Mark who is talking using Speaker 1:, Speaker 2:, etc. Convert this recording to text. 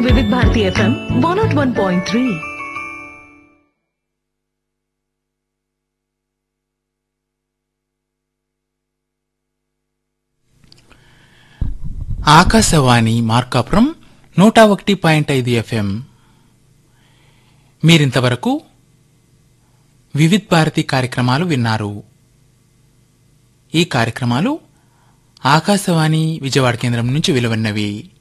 Speaker 1: వివిధ Bharati FM 101.3.
Speaker 2: Akashvani Markapuram 101.5 FM. మీరింతవరకు వివిధ్ భారతి కార్యక్రమాలు విన్నారు. ఈ కార్యక్రమాలు ఆకాశవాణి విజయవాడ కేంద్రం నుంచి వెలువడినవి.